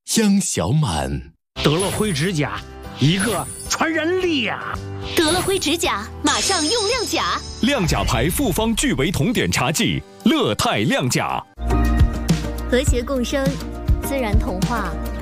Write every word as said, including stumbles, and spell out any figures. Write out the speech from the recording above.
江小满。 得了灰指甲，一个传染俩。 得了灰指甲，马上用亮甲。 亮甲牌复方聚维酮碘茶剂，乐泰亮甲。 和谐共生，自然童话。